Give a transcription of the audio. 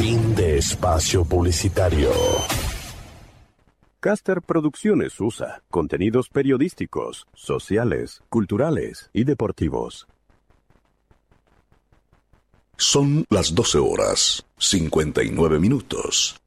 Fin de espacio publicitario. Caster Producciones USA. Contenidos periodísticos, sociales, culturales y deportivos. Son las 12 horas, 59 minutos.